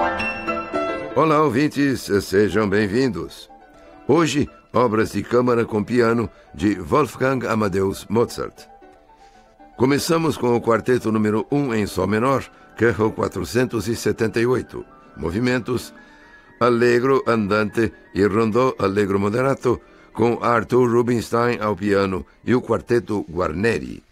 Olá, ouvintes, sejam bem-vindos. Hoje, obras de câmara com piano de Wolfgang Amadeus Mozart. Começamos com o quarteto número 1 em Sol menor, K.O. 478. Movimentos Allegro andante e Rondò allegro moderato, com Arthur Rubinstein ao piano e o quarteto Guarneri.